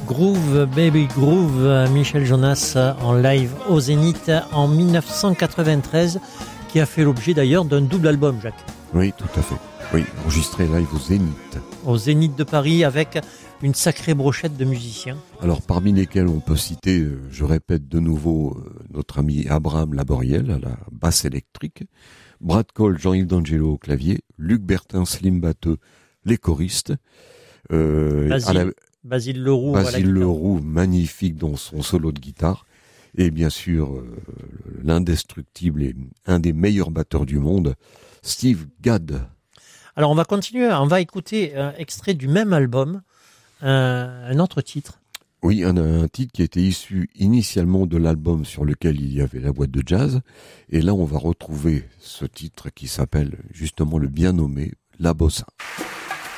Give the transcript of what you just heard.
Groove, Baby Groove, Michel Jonas en live au Zénith en 1993, qui a fait l'objet d'ailleurs d'un double album, Jacques. Oui, tout à fait. Oui, enregistré live au Zénith. Au Zénith de Paris avec une sacrée brochette de musiciens. Alors parmi lesquels on peut citer, je répète de nouveau, notre ami Abraham Laboriel à la basse électrique, Brad Cole, Jean-Yves D'Angelo au clavier, Luc Bertin, Slim Batteux, les choristes, Basile Leroux, magnifique dans son solo de guitare, et bien sûr l'indestructible et un des meilleurs batteurs du monde, Steve Gadd. Alors on va continuer, on va écouter un extrait du même album, un autre titre. Oui, un titre qui était issu initialement de l'album sur lequel il y avait la boîte de jazz, et là on va retrouver ce titre qui s'appelle justement le bien nommé La Bossa.